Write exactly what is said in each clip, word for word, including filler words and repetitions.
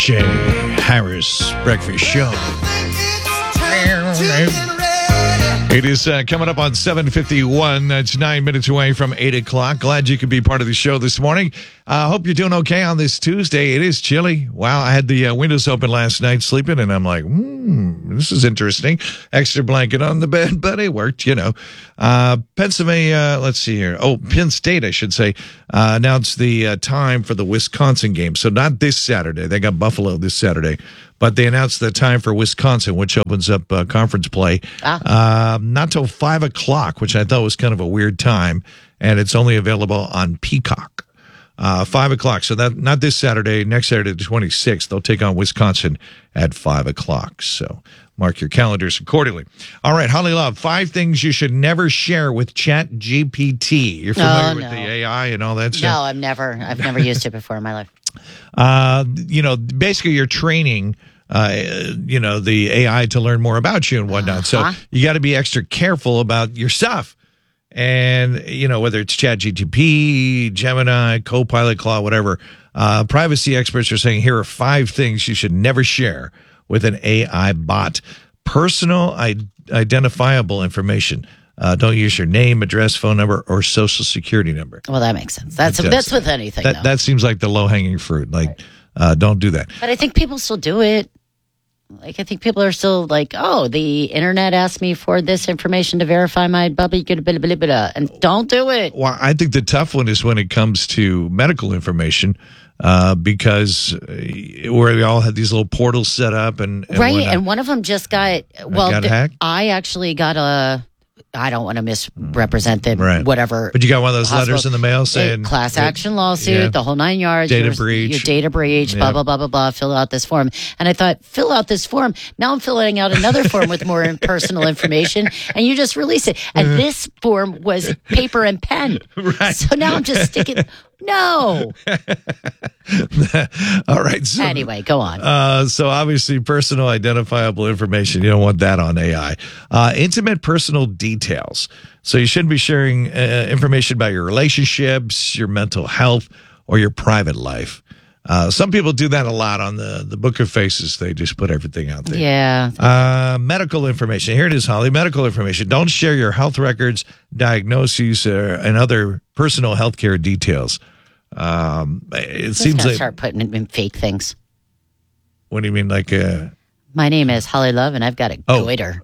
Jay Harris Breakfast Show. It is uh, coming up on seven fifty-one. That's nine minutes away from eight o'clock. Glad you could be part of the show this morning. I uh, hope you're doing okay on this Tuesday. It is chilly. Wow, I had the uh, windows open last night sleeping, and I'm like, hmm, this is interesting. Extra blanket on the bed, but it worked, you know. Uh, Pennsylvania, let's see here. Oh, Penn State, I should say, uh, announced the uh, time for the Wisconsin game. So not this Saturday. They got Buffalo this Saturday. But they announced the time for Wisconsin, which opens up uh, conference play, ah. uh, not till five o'clock, which I thought was kind of a weird time. And it's only available on Peacock. Uh, five o'clock. So that not this Saturday, next Saturday, the twenty-sixth, they'll take on Wisconsin at five o'clock. So mark your calendars accordingly. All right, Holly Love, five things you should never share with Chat G P T. You're familiar oh, no. with the A I and all that stuff? No, I've never, I've never used it before in my life. Uh, you know, basically you're training Uh, you know, the A I to learn more about you and whatnot. Uh-huh. So you got to be extra careful about your stuff. And, you know, whether it's ChatGPT, Gemini, Copilot, Claude, whatever, uh, privacy experts are saying here are five things you should never share with an A I bot. Personal I- identifiable information. Uh, don't use your name, address, phone number, or social security number. Well, that makes sense. That's that's with anything, that, though. That seems like the low-hanging fruit. Like, right. uh, don't do that. But I think people still do it. Like, I think people are still like, oh, the internet asked me for this information to verify my bubby, and don't do it. Well, I think the tough one is when it comes to medical information, uh, because where we all had these little portals set up. and, and Right, whatnot. and one of them just got, well, got hacked? I actually got a... I don't want to misrepresent them, right. whatever. But you got one of those hospital, letters in the mail saying... Class action lawsuit, yeah. the whole nine yards. Data your, breach. Your data breach, yeah. blah, blah, blah, blah, blah. Fill out this form. And I thought, fill out this form. Now I'm filling out another form with more personal information, and you just release it. And this form was paper and pen. Right. So now I'm just sticking... No. All right. So, anyway, go on. Uh, so obviously, personal identifiable information. You don't want that on A I. Uh, intimate personal details. So you shouldn't be sharing uh, information about your relationships, your mental health, or your private life. Uh, some people do that a lot on the, the Book of Faces. They just put everything out there. Yeah. Uh, medical information. Here it is, Holly. Medical information. Don't share your health records, diagnoses, uh, and other personal health care details. Um, it Just seems like... start putting in fake things. What do you mean, like... Uh, My name is Holly Love, and I've got a oh. goiter.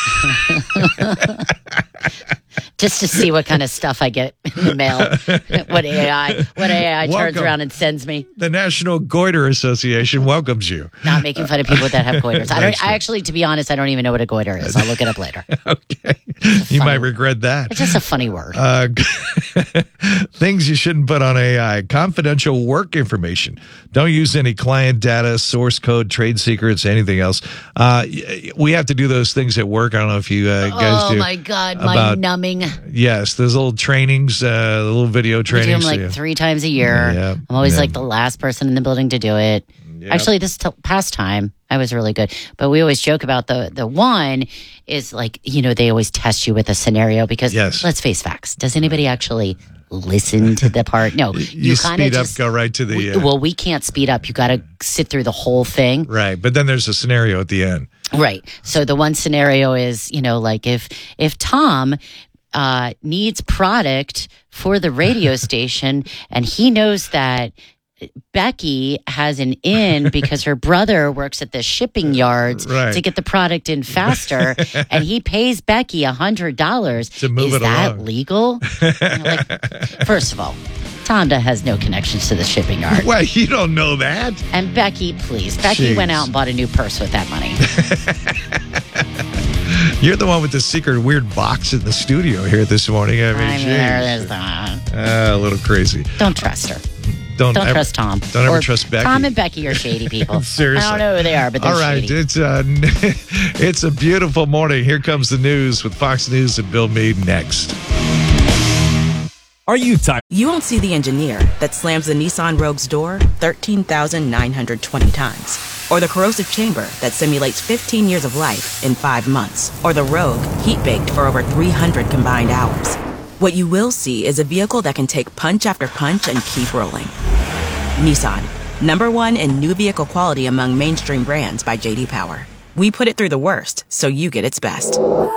Just to see what kind of stuff I get in the mail. What A I, what A I turns around and sends me. The National Goiter Association welcomes you. Not making fun of people that have goiters. I don't. I actually, to be honest, I don't even know what a goiter is. I'll look it up later. Okay, you might regret that. It's just a funny word. Uh, things you shouldn't put on A I: confidential work information. Don't use any client data, source code, trade secrets, anything else. Uh, we have to do those things at work. I don't know if you uh, guys oh do. Oh my God, my numbing. Yes, those little trainings, uh, little video trainings. We do them like yeah. three times a year. Yeah. I'm always yeah. like the last person in the building to do it. Yep. Actually, this t- past time, I was really good. But we always joke about the the one is like, you know, they always test you with a scenario because yes. let's face facts. Does anybody actually listen to the part? No. You, you speed up, just, go right to the... We, uh, well, we can't speed up. You got to sit through the whole thing. Right. But then there's a scenario at the end. Right. So the one scenario is, you know, like if if Tom... Uh, needs product for the radio station, and he knows that Becky has an in because her brother works at the shipping yards right. to get the product in faster, and he pays Becky a hundred dollars. To move Is it that along. legal? You know, like, first of all, Tonda has no connections to the shipping yard. Well, you don't know that. And Becky, please, Becky Jeez. went out and bought a new purse with that money. You're the one with the secret weird box in the studio here this morning. I mean, I mean, there is that. Uh, a little crazy. Don't trust her. Don't, don't ever, trust Tom. Don't ever or trust Becky. Tom and Becky are shady people. Seriously. I don't know who they are, but they're All right, shady. it's uh, it's a beautiful morning. Here comes the news with Fox News and Bill Meade next. Are you tired? You won't see the engineer that slams the Nissan Rogue's door thirteen thousand nine hundred twenty times. Or the corrosive chamber that simulates fifteen years of life in five months. Or the Rogue heat-baked for over three hundred combined hours. What you will see is a vehicle that can take punch after punch and keep rolling. Nissan, Number one in new vehicle quality among mainstream brands by J D Power. We put it through the worst, so you get its best.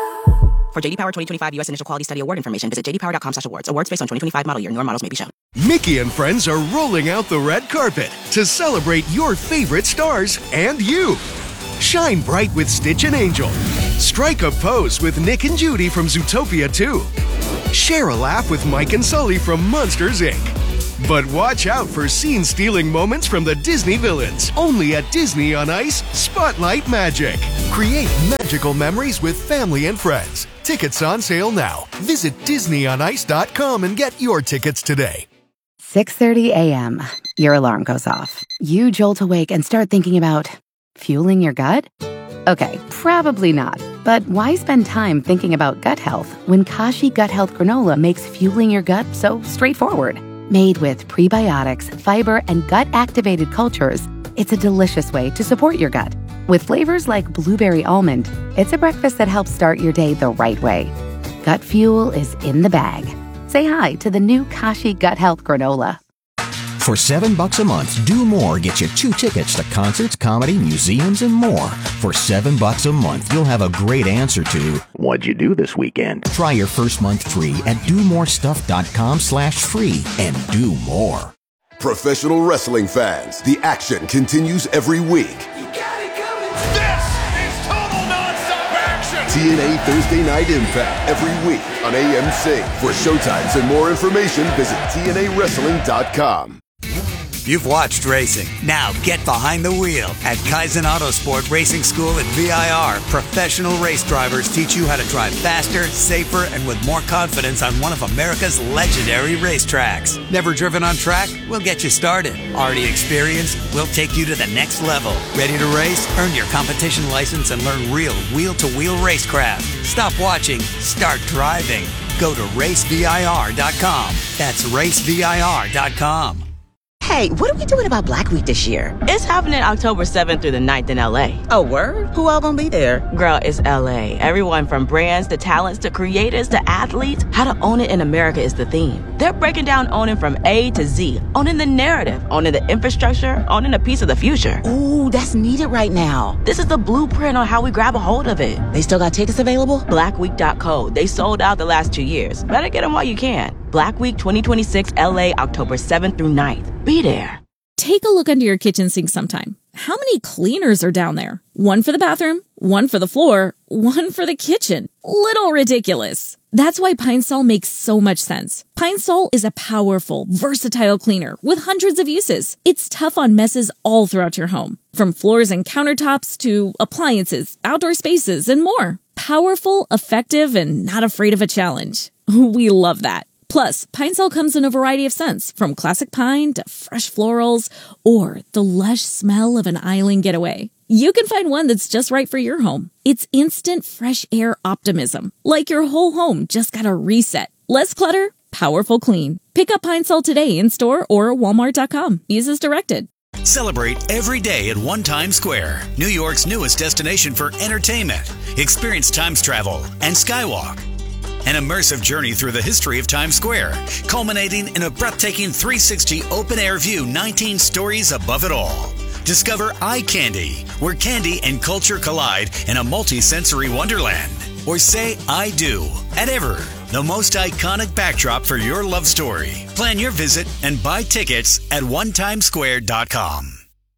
For J D Power twenty twenty-five U S Initial Quality Study Award information, visit j d power dot com slash awards. Awards based on twenty twenty-five model year. Newer models may be shown. Mickey and friends are rolling out the red carpet to celebrate your favorite stars and you. Shine bright with Stitch and Angel. Strike a pose with Nick and Judy from Zootopia two. Share a laugh with Mike and Sully from Monsters, Incorporated. But watch out for scene-stealing moments from the Disney villains. Only at Disney on Ice, Spotlight Magic. Create magical memories with family and friends. Tickets on sale now. Visit disney on ice dot com and get your tickets today. six thirty a.m. Your alarm goes off. You jolt awake and start thinking about fueling your gut? Okay, probably not. But why spend time thinking about gut health when Kashi Gut Health Granola makes fueling your gut so straightforward? Made with prebiotics, fiber, and gut-activated cultures, it's a delicious way to support your gut. With flavors like blueberry almond, it's a breakfast that helps start your day the right way. Gut fuel is in the bag. Say hi to the new Kashi Gut Health Granola. For seven bucks a month, Do More gets you two tickets to concerts, comedy, museums, and more. For seven bucks a month, you'll have a great answer to, what'd you do this weekend? Try your first month free at do more stuff dot com slash free and do more. Professional wrestling fans, the action continues every week. You got it coming. This is total nonstop action. T N A Thursday Night Impact every week on A M C. For showtimes and more information, visit T N A wrestling dot com. You've watched racing. Now get behind the wheel. At Kaizen Autosport Racing School at V I R, professional race drivers teach you how to drive faster, safer, and with more confidence on one of America's legendary racetracks. Never driven on track? We'll get you started. Already experienced? We'll take you to the next level. Ready to race? Earn your competition license and learn real wheel-to-wheel racecraft. Stop watching. Start driving. Go to race V I R dot com. That's race V I R dot com. Hey, what are we doing about Black Week this year? It's happening October seventh through the ninth in L A. Oh, word? Who all gonna be there? Girl, it's L A. Everyone from brands to talents to creators to athletes. How to own it in America is the theme. They're breaking down owning from A to Z. Owning the narrative, owning the infrastructure, owning a piece of the future. Ooh, that's needed right now. This is the blueprint on how we grab a hold of it. They still got tickets available? black week dot co. They sold out the last two years. Better get them while you can. Black Week twenty twenty-six L A, October seventh through ninth. Be there. Take a look under your kitchen sink sometime. How many cleaners are down there? One for the bathroom, one for the floor, one for the kitchen. Little ridiculous. That's why Pine Sol makes so much sense. Pine Sol is a powerful, versatile cleaner with hundreds of uses. It's tough on messes all throughout your home, from floors and countertops to appliances, outdoor spaces, and more. Powerful, effective, and not afraid of a challenge. We love that. Plus, Pine Sol comes in a variety of scents, from classic pine to fresh florals, or the lush smell of an island getaway. You can find one that's just right for your home. It's instant fresh air optimism, like your whole home just got a reset. Less clutter, powerful clean. Pick up Pine Sol today in store or walmart dot com. Use as directed. Celebrate every day at One Times Square, New York's newest destination for entertainment. Experience Times Travel and Skywalk. An immersive journey through the history of Times Square, culminating in a breathtaking three sixty open-air view nineteen stories above it all. Discover Eye Candy, where candy and culture collide in a multi-sensory wonderland. Or say I do at Ever, the most iconic backdrop for your love story. Plan your visit and buy tickets at one times square dot com.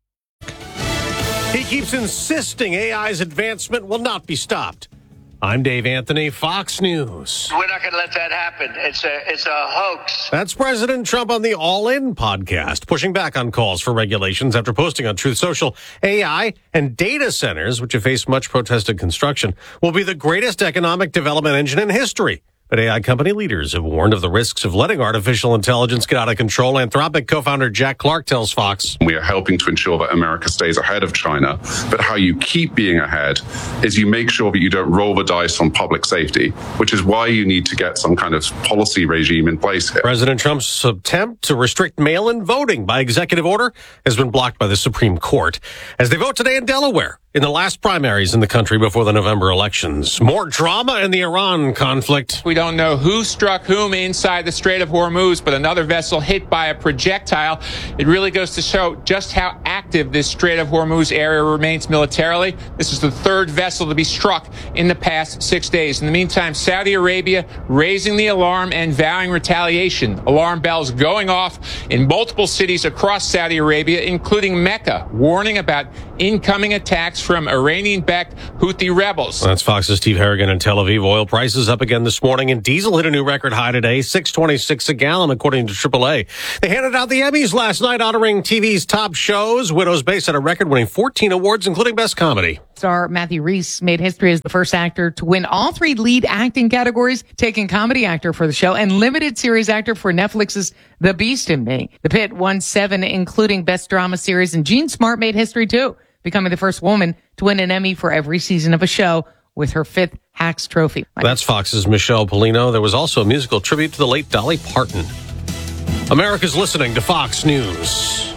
He keeps insisting A I's advancement will not be stopped. I'm Dave Anthony, Fox News. We're not going to let that happen. It's a it's a hoax. That's President Trump on the All In podcast, pushing back on calls for regulations after posting on Truth Social. A I and data centers, which have faced much protested construction, will be the greatest economic development engine in history. But A I company leaders have warned of the risks of letting artificial intelligence get out of control. Anthropic co-founder Jack Clark tells Fox. We are helping to ensure that America stays ahead of China. But how you keep being ahead is you make sure that you don't roll the dice on public safety, which is why you need to get some kind of policy regime in place here. President Trump's attempt to restrict mail-in voting by executive order has been blocked by the Supreme Court. As they vote today in Delaware, in the last primaries in the country before the November elections. More drama in the Iran conflict. We don't know who struck whom inside the Strait of Hormuz, but another vessel hit by a projectile. It really goes to show just how active this Strait of Hormuz area remains militarily. This is the third vessel to be struck in the past six days. In the meantime, Saudi Arabia raising the alarm and vowing retaliation. Alarm bells going off in multiple cities across Saudi Arabia, including Mecca, warning about incoming attacks from Iranian-backed Houthi rebels. That's Fox's Steve Harrigan in Tel Aviv. Oil prices up again this morning, and diesel hit a new record high today, six twenty-six a gallon, according to triple A. They handed out the Emmys last night, honoring T V's top shows. Widow's Base had a record, winning fourteen awards, including Best Comedy. Star Matthew Rhys made history as the first actor to win all three lead acting categories, taking comedy actor for the show and limited series actor for Netflix's The Beast in Me. The Pit won seven, including Best Drama Series, and Jean Smart made history too, becoming the first woman to win an Emmy for every season of a show with her fifth Hacks Trophy. That's Fox's Michelle Polino. There was also a musical tribute to the late Dolly Parton. America's listening to Fox News.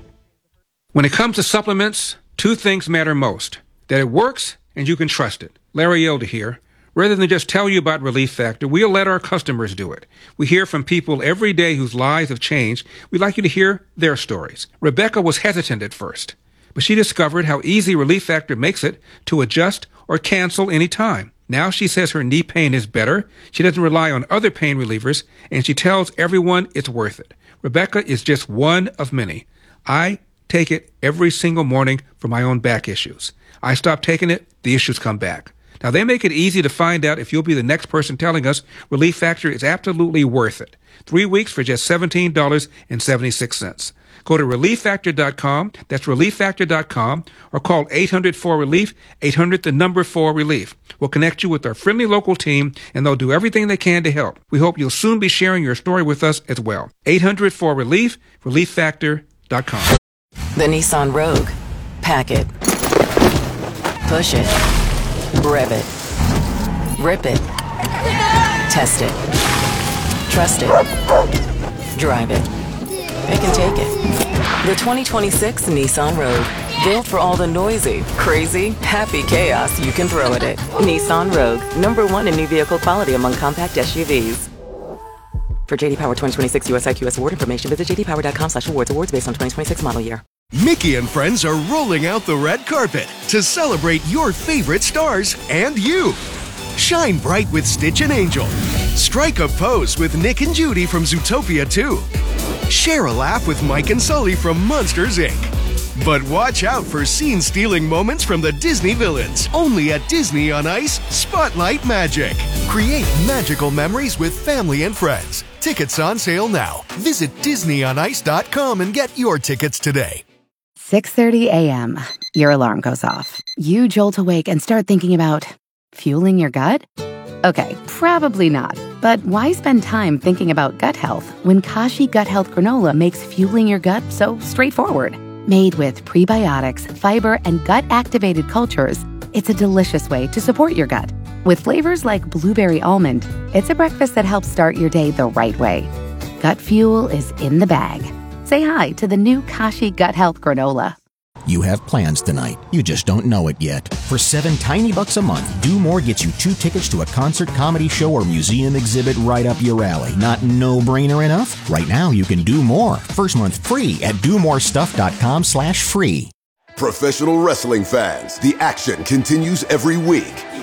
When it comes to supplements, two things matter most: that it works and you can trust it. Larry Elder here. Rather than just tell you about Relief Factor, we'll let our customers do it. We hear from people every day whose lives have changed. We'd like you to hear their stories. Rebecca was hesitant at first, but she discovered how easy Relief Factor makes it to adjust or cancel any time. Now she says her knee pain is better, she doesn't rely on other pain relievers, and she tells everyone it's worth it. Rebecca is just one of many. I take it every single morning for my own back issues. I stop taking it, the issues come back. Now, they make it easy to find out if you'll be the next person telling us Relief Factor is absolutely worth it. Three weeks for just seventeen dollars and seventy-six cents. Go to relief factor dot com, that's relief factor dot com, or call eight hundred four relief, eight hundred the number four relief. We'll connect you with our friendly local team, and they'll do everything they can to help. We hope you'll soon be sharing your story with us as well. eight hundred four relief, relief factor dot com. The Nissan Rogue. Pack it. Push it. Rev it. Rip it. Test it. Trust it. Drive it. It can take it. The twenty twenty-six Nissan Rogue. Built for all the noisy, crazy, happy chaos you can throw at it. Nissan Rogue. Number one in new vehicle quality among compact S U Vs. For J D Power twenty twenty-six U S I Q S award information, visit j d power dot com slash awards. Awards based on twenty twenty-six model year. Mickey and friends are rolling out the red carpet to celebrate your favorite stars and you. Shine bright with Stitch and Angel. Strike a pose with Nick and Judy from Zootopia two. Share a laugh with Mike and Sully from Monsters, Incorporated. But watch out for scene-stealing moments from the Disney villains. Only at Disney on Ice Spotlight Magic. Create magical memories with family and friends. Tickets on sale now. Visit disney on ice dot com and get your tickets today. six thirty a.m. Your alarm goes off. You jolt awake and start thinking about fueling your gut? Okay, probably not. But why spend time thinking about gut health when Kashi Gut Health Granola makes fueling your gut so straightforward? Made with prebiotics, fiber, and gut-activated cultures, it's a delicious way to support your gut. With flavors like blueberry almond, it's a breakfast that helps start your day the right way. Gut fuel is in the bag. Say hi to the new Kashi Gut Health Granola. You have plans tonight. You just don't know it yet. For seven tiny bucks a month, Do More gets you two tickets to a concert, comedy show, or museum exhibit right up your alley. Not no-brainer enough? Right now, you can do more. First month free at do more stuff dot com slash free. Professional wrestling fans, the action continues every week.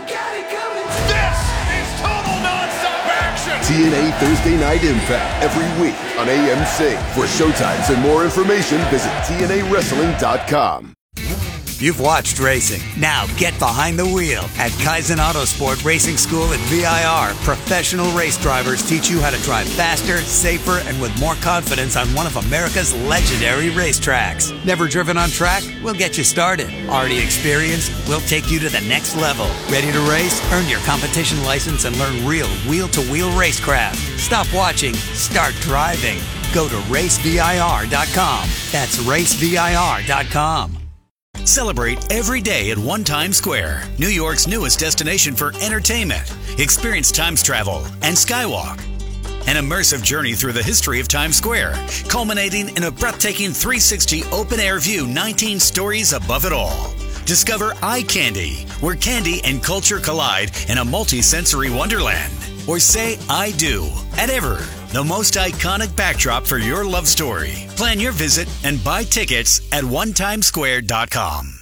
This is total nonstop action. T N A Thursday Night Impact every week on A M C. For showtimes and more information, visit T N A wrestling dot com. You've watched racing. Now get behind the wheel. At Kaizen Autosport Racing School at V I R, professional race drivers teach you how to drive faster, safer, and with more confidence on one of America's legendary racetracks. Never driven on track? We'll get you started. Already experienced? We'll take you to the next level. Ready to race? Earn your competition license and learn real wheel-to-wheel racecraft. Stop watching. Start driving. Go to race V I R dot com. That's race V I R dot com. Celebrate every day at One Times Square, New York's newest destination for entertainment. Experience Times travel and Skywalk. An immersive journey through the history of Times Square, culminating in a breathtaking three sixty open-air view, nineteen stories above it all. Discover Eye Candy, where candy and culture collide in a multi-sensory wonderland. Or say I do at Ever, the most iconic backdrop for your love story. Plan your visit and buy tickets at one time square dot com.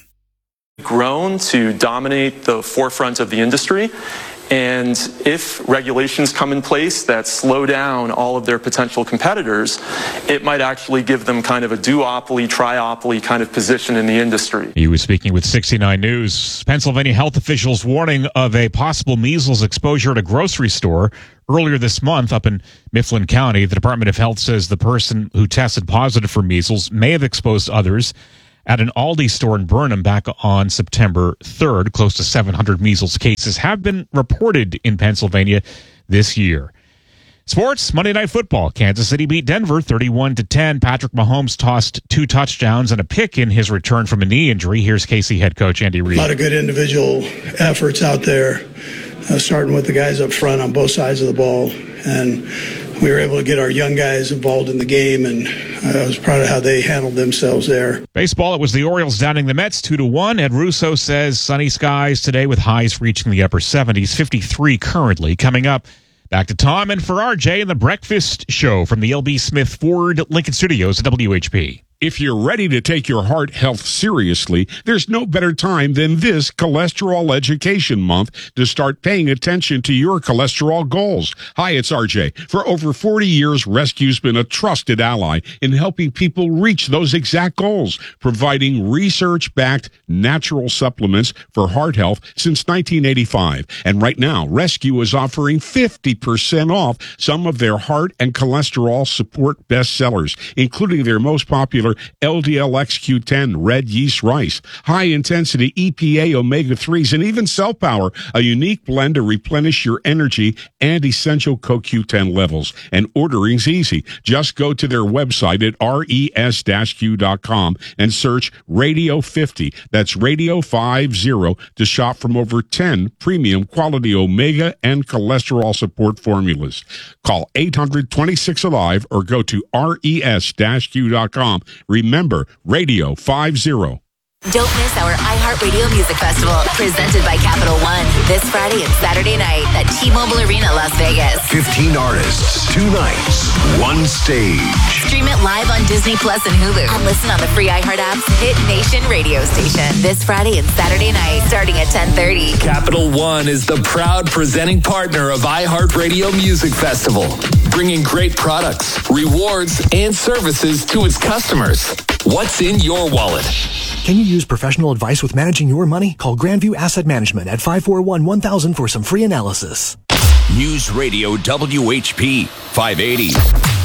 Grown to dominate the forefront of the industry. And if regulations come in place that slow down all of their potential competitors, it might actually give them kind of a duopoly, triopoly kind of position in the industry. He was speaking with sixty-nine News. Pennsylvania health officials warning of a possible measles exposure at a grocery store. Earlier this month, up in Mifflin County, the Department of Health says the person who tested positive for measles may have exposed others at an Aldi store in Burnham back on September third. Close to seven hundred measles cases have been reported in Pennsylvania this year. Sports, Monday Night Football. Kansas City beat Denver thirty-one to ten. Patrick Mahomes tossed two touchdowns and a pick in his return from a knee injury. Here's K C head coach Andy Reid. A lot of good individual efforts out there, uh, starting with the guys up front on both sides of the ball. And we were able to get our young guys involved in the game, and I was proud of how they handled themselves there. Baseball, it was the Orioles downing the Mets two to one. Ed Russo says sunny skies today with highs reaching the upper seventies, fifty-three currently. Coming up, back to Tom and for R J in the Breakfast Show from the L B Smith Ford Lincoln Studios at W H P. If you're ready to take your heart health seriously, there's no better time than this Cholesterol Education Month to start paying attention to your cholesterol goals. Hi, it's R J. For over forty years, Rescue's been a trusted ally in helping people reach those exact goals, providing research-backed natural supplements for heart health since nineteen eighty-five. And right now, Rescue is offering fifty percent off some of their heart and cholesterol support bestsellers, including their most popular L D L X Q ten red yeast rice, high-intensity E P A omega threes, and even Cell Power, a unique blend to replenish your energy and essential C O Q ten levels. And ordering's easy. Just go to their website at R E S Q dot com and search Radio fifty. That's Radio fifty to shop from over ten premium quality omega and cholesterol support formulas. Call eight hundred twenty-six alive or go to R E S Q dot com. Remember, Radio fifty. Don't miss our iHeartRadio Music Festival, presented by Capital One, this Friday and Saturday night at T-Mobile Arena, Las Vegas. fifteen artists, two nights, one stage. Stream it live on Disney Plus and Hulu. And listen on the free iHeart app's Hit Nation radio station. This Friday and Saturday night, starting at ten thirty. Capital One is the proud presenting partner of iHeartRadio Music Festival, bringing great products, rewards, and services to its customers. What's in your wallet? Can you use professional advice with managing your money? Call Grandview Asset Management at five four one, one thousand for some free analysis. News Radio W H P five eighty.